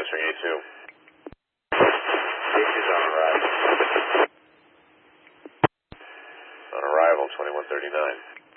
answering A2. A2's on arrival. On arrival, 2139.